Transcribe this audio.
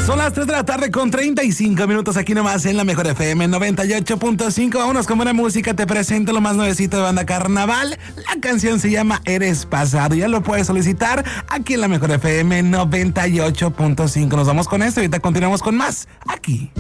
Son las 3 de la tarde con 35 minutos aquí nomás en la Mejor FM 98.5. Vámonos con buena música. Te presento lo más nuevecito de Banda Carnaval. La canción se llama Eres Pasado. Ya lo puedes solicitar aquí en la Mejor FM 98.5. Nos vamos con esto y ahorita continuamos con más aquí